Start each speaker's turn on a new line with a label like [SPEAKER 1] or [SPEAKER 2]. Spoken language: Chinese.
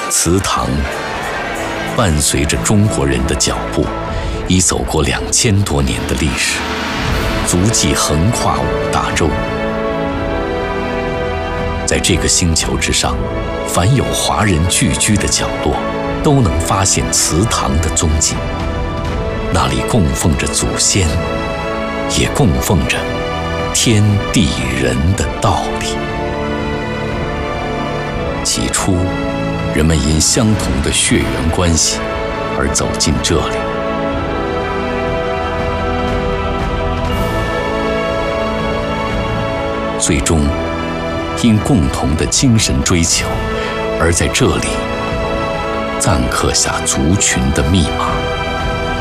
[SPEAKER 1] 祠堂伴随着中国人的脚步，已走过2000多年的历史，足迹横跨5大洲。在这个星球之上，凡有华人聚居的角落，都能发现祠堂的踪迹。那里供奉着祖先，也供奉着天地人的道理。起初，人们因相同的血缘关系而走进这里。最终，因共同的精神追求，而在这里篆刻下族群的密码。